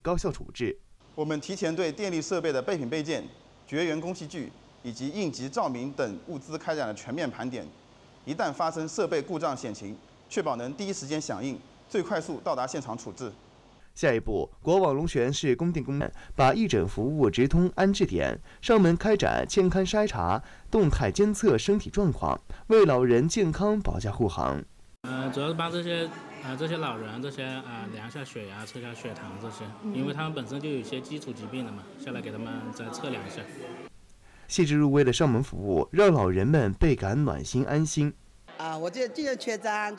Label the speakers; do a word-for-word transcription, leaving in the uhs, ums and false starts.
Speaker 1: 高效处置。
Speaker 2: 我们提前对电力设备的备品备件、绝缘工器具以及应急照明等物资开展了全面盘点，一旦发生设备故障险情，确保能第一时间响应，最快速到达现场处置。
Speaker 1: 下一步，国网龙泉市供电公司把义诊服务直通安置点，上门开展健康筛查，动态监测身体状况，为老人健康保驾护航。
Speaker 3: 呃，主要是帮这些呃这些老人这些呃量下血压、测下血糖这些，因为他们本身就有一些基础疾病了嘛，下来给他们再测量一下。
Speaker 1: 细致入微的上门服务，让老人们倍感暖心安心。
Speaker 4: 啊，我这这个缺张。